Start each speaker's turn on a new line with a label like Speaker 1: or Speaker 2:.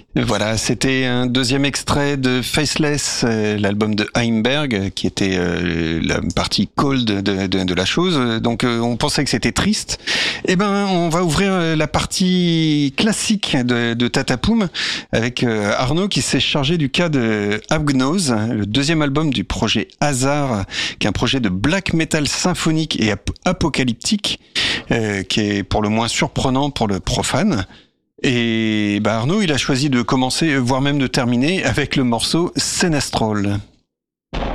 Speaker 1: Voilà, c'était un deuxième extrait de Faceless, l'album de Heimberg, qui était la partie cold de la chose. Donc on pensait que c'était triste. Eh ben, on va ouvrir la partie classique de Tatapoum avec Arnaud qui s'est chargé du cas de Abgnose, le deuxième album du projet Hazard, qui est un projet de black metal symphonique et apocalyptique, qui est pour le moins surprenant pour le profane. Et Arnaud, il a choisi de commencer, voire même de terminer, avec le morceau Senestrol.